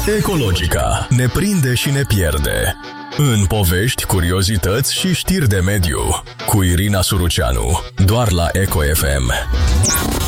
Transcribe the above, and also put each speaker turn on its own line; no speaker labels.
Ecologica ne prinde și ne pierde. În povești, curiozități și știri de mediu cu Irina Suruceanu, doar la Eco FM.